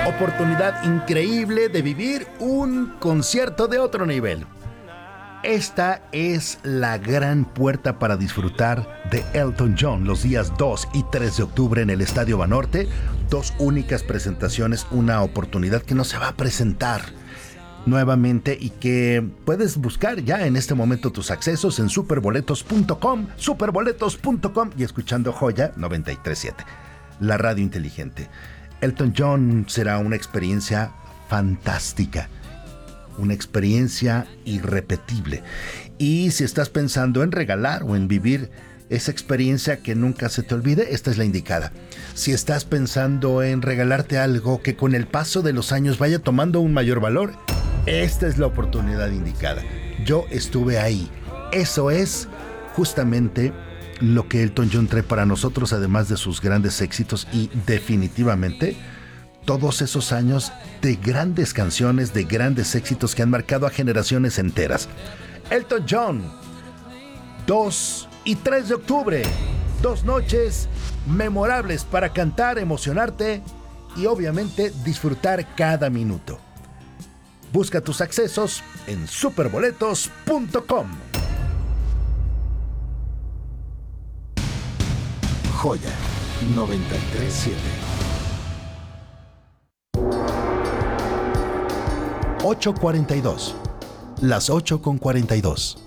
Oportunidad increíble de vivir un concierto de otro nivel. Esta es la gran puerta para disfrutar de Elton John los días 2 y 3 de octubre en el Estadio Banorte. Dos únicas presentaciones, una oportunidad que no se va a presentar nuevamente y que puedes buscar ya en este momento tus accesos en superboletos.com y escuchando Joya 93.7, la radio inteligente. Elton John será una experiencia fantástica, una experiencia irrepetible. Y si estás pensando en regalar o en vivir esa experiencia que nunca se te olvide, esta es la indicada. Si estás pensando en regalarte algo que con el paso de los años vaya tomando un mayor valor, esta es la oportunidad indicada. Yo estuve ahí. Eso es justamente lo que Elton John trae para nosotros, además de sus grandes éxitos y definitivamente todos esos años de grandes canciones, de grandes éxitos que han marcado a generaciones enteras. Elton John, 2 y 3 de octubre, 2 noches memorables para cantar, emocionarte y obviamente disfrutar cada minuto. Busca tus accesos en superboletos.com. Joya 93.7. 8:42. Las 8:42.